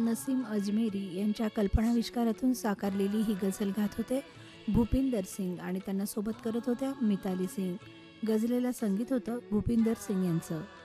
नसीम अजमेरी यांच्या कल्पनाविष्कारातून साकारलेली ही गझल गात होते भूपिंदर सिंग आणि त्यांना सोबत करत होत्या मिताली सिंग। गझलेला संगीत होतं भूपिंदर सिंग यांचं।